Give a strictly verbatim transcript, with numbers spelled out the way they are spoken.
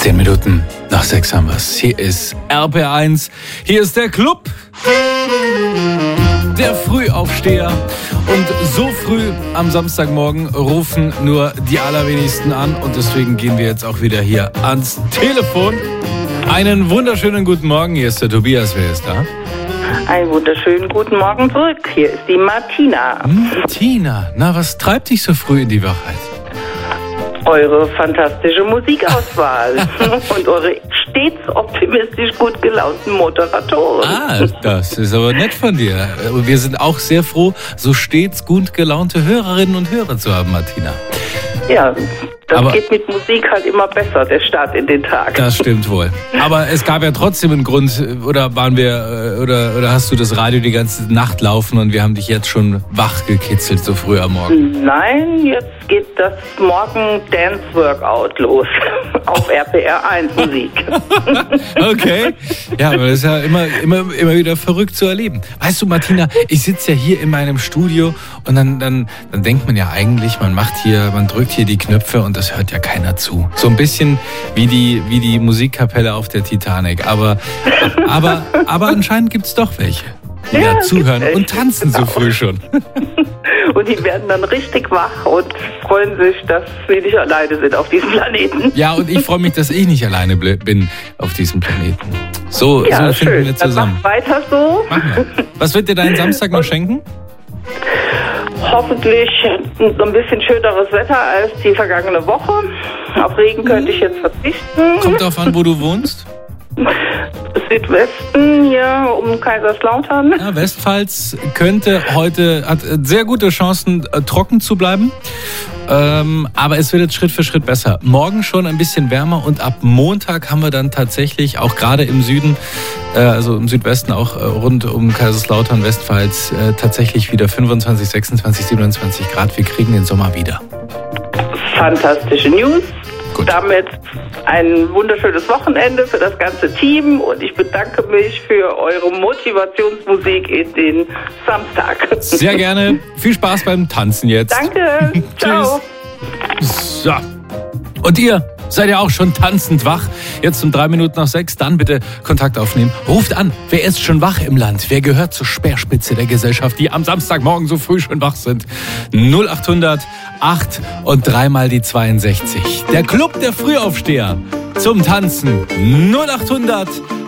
Zehn Minuten nach sechs haben wir's. Hier ist R P R eins. Hier ist der Club. Der Frühaufsteher. Und so früh am Samstagmorgen rufen nur die allerwenigsten an. Und deswegen gehen wir jetzt auch wieder hier ans Telefon. Einen wunderschönen guten Morgen. Hier ist der Tobias. Wer ist da? Einen wunderschönen guten Morgen zurück. Hier ist die Martina. Martina, na, was treibt dich so früh in die Wachheit? Eure fantastische Musikauswahl und eure stets optimistisch gut gelaunten Moderatoren. Ah, das ist aber nett von dir. Wir sind auch sehr froh, so stets gut gelaunte Hörerinnen und Hörer zu haben, Martina. Ja, das aber geht mit Musik halt immer besser, der Start in den Tag. Das stimmt wohl. Aber es gab ja trotzdem einen Grund, oder waren wir, oder, oder hast du das Radio die ganze Nacht laufen und wir haben dich jetzt schon wach gekitzelt, so früh am Morgen? Nein, jetzt geht das Morgen Dance Workout los auf R P R eins Musik. Okay. Ja, aber das ist ja immer, immer, immer wieder verrückt zu erleben. Weißt du, Martina, ich sitze ja hier in meinem Studio und dann, dann, dann denkt man ja eigentlich, man macht hier, man drückt hier die Knöpfe und das hört ja keiner zu. So ein bisschen wie die, wie die Musikkapelle auf der Titanic. Aber, aber, aber anscheinend gibt es doch welche, die ja, da zuhören echt, und tanzen genau. so früh schon. Und die werden dann richtig wach und freuen sich, dass sie nicht alleine sind auf diesem Planeten. Ja, und ich freue mich, dass ich nicht alleine bin auf diesem Planeten. So, ja, so finden schön. wir zusammen. Dann mach weiter so. Machen wir. Was wird dir deinen Samstag noch schenken? Hoffentlich so ein bisschen schöneres Wetter als die vergangene Woche. Auf Regen könnte ich jetzt verzichten. Kommt drauf an, wo du wohnst. Südwesten, hier um Kaiserslautern. Ja, Westpfalz könnte heute, hat sehr gute Chancen, trocken zu bleiben. Ähm, aber es wird jetzt Schritt für Schritt besser. Morgen schon ein bisschen wärmer und ab Montag haben wir dann tatsächlich, auch gerade im Süden, äh, also im Südwesten, auch äh, rund um Kaiserslautern, Westpfalz, äh, tatsächlich wieder fünfundzwanzig, sechsundzwanzig, siebenundzwanzig Grad. Wir kriegen den Sommer wieder. Fantastische News. Gut. Damit ein wunderschönes Wochenende für das ganze Team und ich bedanke mich für eure Motivationsmusik in den Samstag. Sehr gerne. Viel Spaß beim Tanzen jetzt. Danke. Ciao. So. Und ihr? Seid ihr auch schon tanzend wach? Jetzt um drei Minuten nach sechs, dann bitte Kontakt aufnehmen. Ruft an, wer ist schon wach im Land? Wer gehört zur Speerspitze der Gesellschaft, die am Samstagmorgen so früh schon wach sind? null achthundert acht und dreimal die zweiundsechzig. Der Club der Frühaufsteher zum Tanzen. null achthundert